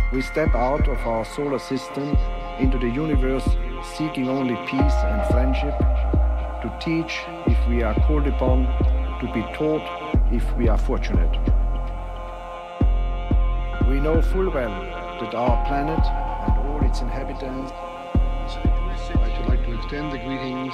We step out of our solar system into the universe seeking only peace and friendship, to teach if we are called upon, to be taught if we are fortunate. We know full well that our planet and all its inhabitants. I'd like to extend the greetings